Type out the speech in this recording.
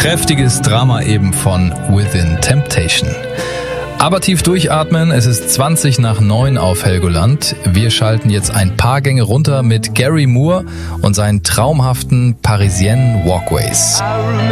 Kräftiges Drama eben von Within Temptation. Aber tief durchatmen, es ist 20:20 auf Helgoland. Wir schalten jetzt ein paar Gänge runter mit Gary Moore und seinen traumhaften Parisienne Walkways.